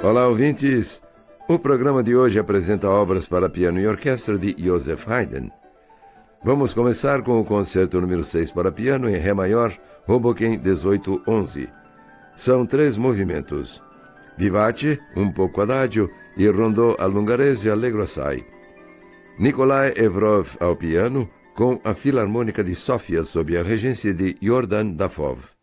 Olá, ouvintes! O programa de hoje apresenta obras para piano e orquestra de Joseph Haydn. Vamos começar com o concerto número 6 para piano em Ré maior, Hoboken 1811. São 3 movimentos: Vivace, um pouco adagio, e Rondò all'ungherese allegro assai. Nikolai Evrov ao piano, com a Filarmônica de Sófia sob a regência de Jordan Dafov.